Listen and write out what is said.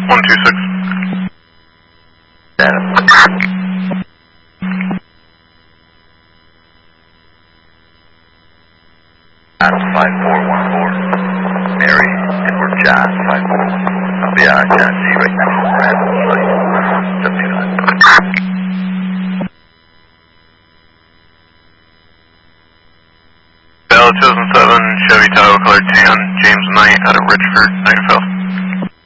126. Adam. Adam 5414. Mary Edward John 5414. I'll be on John G right now. Adam 79. Bell chosen 7, Chevy Tahoe color tan, James Knight out of Richford, Nightville.